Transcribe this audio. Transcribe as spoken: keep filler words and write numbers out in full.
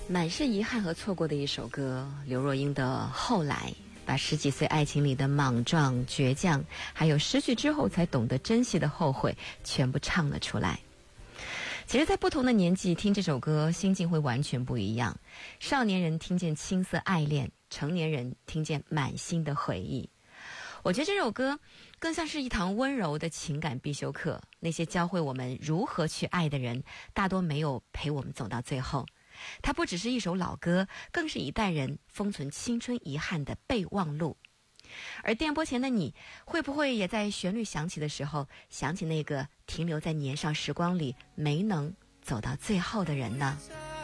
满是遗憾和错过的一首歌，刘若英的《后来》，把十几岁爱情里的莽撞、倔强，还有失去之后才懂得珍惜的后悔，全部唱了出来。其实在不同的年纪听这首歌，心境会完全不一样。少年人听见青涩爱恋，成年人听见满心的回忆。我觉得这首歌更像是一堂温柔的情感必修课，那些教会我们如何去爱的人，大多没有陪我们走到最后。它不只是一首老歌，更是一代人封存青春遗憾的备忘录。而电波前的你，会不会也在旋律响起的时候，想起那个停留在年少时光里没能走到最后的人呢？